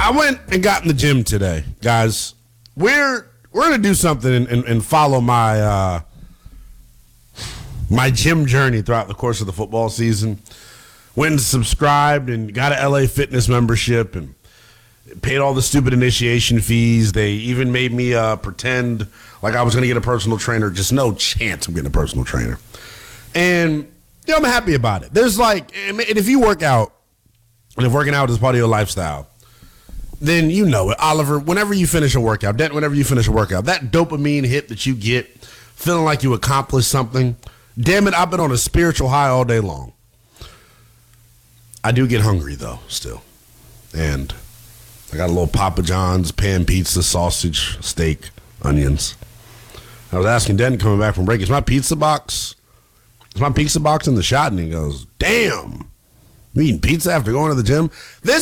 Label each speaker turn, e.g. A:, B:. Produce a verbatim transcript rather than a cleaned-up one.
A: I went and got in the gym today, guys. We're we're gonna do something and, and, and follow my uh, my gym journey throughout the course of the football season. Went and subscribed and got an L A Fitness membership and paid all the stupid initiation fees. They even made me uh, pretend like I was gonna get a personal trainer. Just no chance I'm getting a personal trainer. And you know, I'm happy about it. There's like, and if you work out, and if working out is part of your lifestyle, then you know it. Oliver, whenever you finish a workout, Dent, whenever you finish a workout, that dopamine hit that you get, feeling like you accomplished something, damn it, I've been on a spiritual high all day long. I do get hungry, though, still. And I got a little Papa John's, pan pizza, sausage, steak, onions. I was asking Denton coming back from break, is my pizza box, is my pizza box in the shot? And he goes, damn, you eating pizza after going to the gym? This